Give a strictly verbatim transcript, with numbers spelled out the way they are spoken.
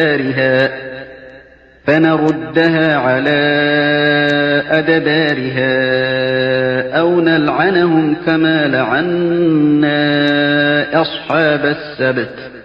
فنردها على أدبارها أو نلعنهم كما لعنا أصحاب السبت